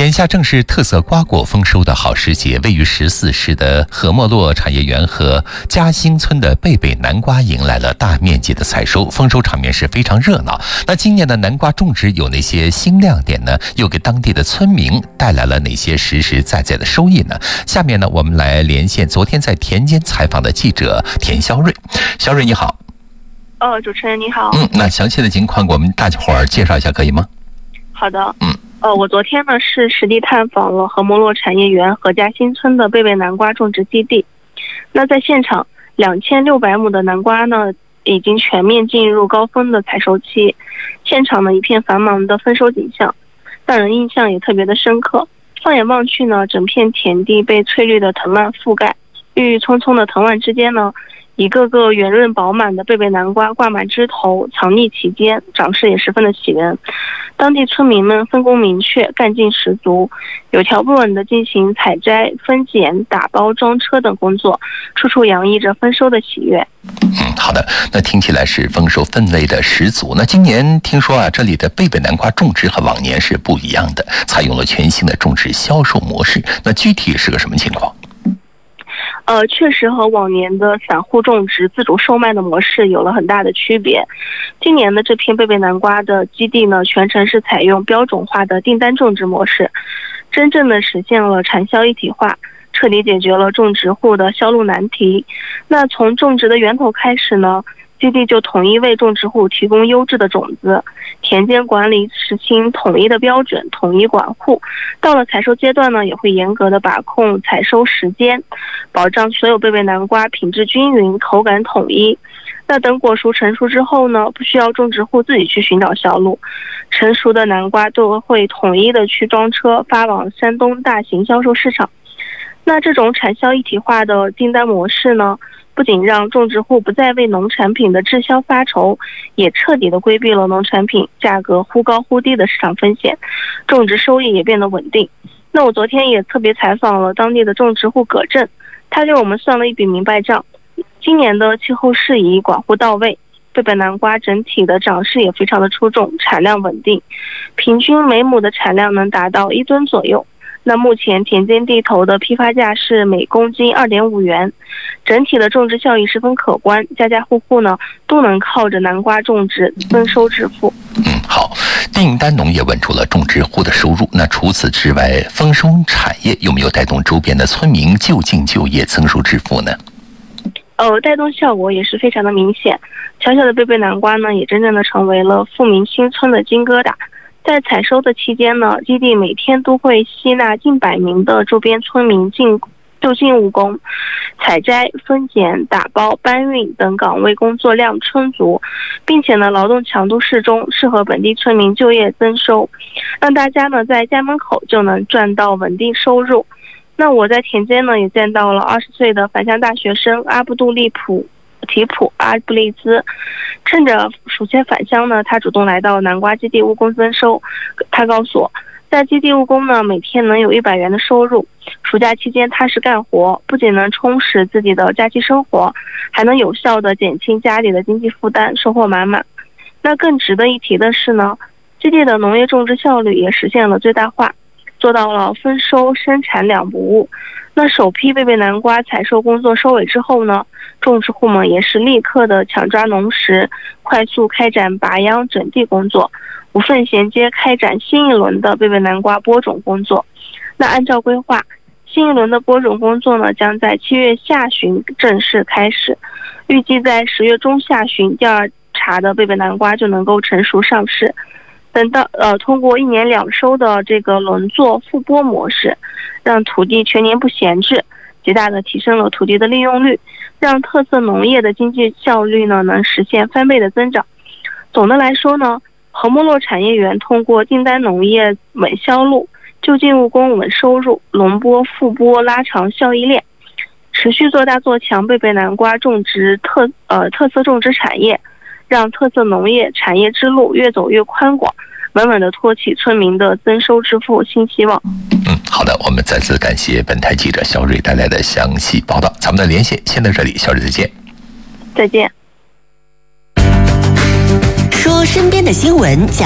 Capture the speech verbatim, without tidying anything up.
眼下正是特色瓜果丰收的好时节，位于十四市的和莫洛产业园和嘉兴村的贝贝南瓜迎来了大面积的采收，丰收场面是非常热闹。那今年的南瓜种植有哪些新亮点呢？又给当地的村民带来了哪些实实在在的收益呢？下面呢，我们来连线昨天在田间采访的记者田肖瑞。肖瑞你好。 哦，主持人你好。 嗯，那详细的情况给我们大家伙儿介绍一下，可以吗？ 好的。 嗯。 呃，我昨天呢是实地探访了和莫洛产业园和嘉兴村的贝贝南瓜种植基地。那在现场，两千六百亩的南瓜呢已经全面进入高峰的采收期，现场呢一片繁忙的丰收景象，让人印象也特别的深刻。放眼望去呢，整片田地被翠绿的藤蔓覆盖，郁郁葱葱的藤蔓之间呢，一个个圆润饱满的贝贝南瓜挂满枝头，藏匿其间，长势也十分的喜人。当地村民们分工明确，干劲十足，有条不紊地进行采摘、分拣、打包、装车等工作，处处洋溢着丰收的喜悦。 嗯，好的，那听起来是丰收氛围的十足。那今年听说啊，这里的贝贝南瓜种植和往年是不一样的，采用了全新的种植销售模式。那具体是个什么情况？ 呃，确实和往年的散户种植、自主售卖的模式有了很大的区别。今年的这片贝贝南瓜的基地呢，全程是采用标准化的订单种植模式，真正的实现了产销一体化，彻底解决了种植户的销路难题。那从种植的源头开始呢，基地就统一为种植户提供优质的种子，田间管理实行统一的标准，统一管护。到了采收阶段呢，也会严格的把控采收时间，保障所有贝贝南瓜品质均匀，口感统一。那等果熟成熟之后呢，不需要种植户自己去寻找销路，成熟的南瓜都会统一的去装车发往山东大型销售市场。那这种产销一体化的订单模式呢，不仅让种植户不再为农产品的滞销发愁，也彻底的规避了农产品价格忽高忽低的市场风险，种植收益也变得稳定。那我昨天也特别采访了当地的种植户葛正，他给我们算了一笔明白账。今年的气候适宜，管护到位，贝贝南瓜整体的长势也非常的出众，产量稳定，平均每亩的产量能达到一吨左右。那目前田间地头的批发价是每公斤 二点五元，整体的种植效益十分可观，家家户户呢都能靠着南瓜种植丰收致富。 嗯，好，订单农业稳住了种植户的收入。那除此之外，丰收产业有没有带动周边的村民就近就业、增收致富呢？ 呃，带动效果也是非常的明显。小小的贝贝南瓜呢，也真正的成为了富民新村的金疙瘩。在采收的期间呢，基地每天都会吸纳近百名的周边村民进就近务工，采摘、分拣、打包、搬运等岗位工作量充足，并且呢劳动强度适中，适合本地村民就业增收，让大家呢在家门口就能赚到稳定收入。那我在田间呢也见到了二十岁的返乡大学生阿布杜利普提普阿布利兹，趁着暑期返乡呢，他主动来到南瓜基地务工增收。他告诉我，在基地务工呢，每天能有一百元的收入。暑假期间踏实干活，不仅能充实自己的假期生活，还能有效的减轻家里的经济负担，收获满满。那更值得一提的是呢，基地的农业种植效率也实现了最大化，做到了丰收生产两不误。那首批贝贝南瓜采收工作收尾之后呢，种植户们也是立刻的抢抓农时，快速开展拔秧整地工作，无缝衔接开展新一轮的贝贝南瓜播种工作。那按照规划，新一轮的播种工作呢，将在七月下旬正式开始，预计在十月中下旬，第二茬的贝贝南瓜就能够成熟上市。等到呃，通过一年两收的这个轮作复播模式，让土地全年不闲置，极大的提升了土地的利用率，让特色农业的经济效率呢能实现翻倍的增长。总的来说呢，和莫洛产业园通过订单农业稳销路、就近务工稳收入、轮播复播拉长效益链，持续做大做强贝贝南瓜种植特呃特色种植产业，让特色农业产业之路越走越宽广，稳稳地托起村民的增收致富新希望。 嗯，好的，我们再次感谢本台记者肖瑞带来的详细报道。咱们的连线先到这里，肖瑞再见。 再见。 说身边的新闻。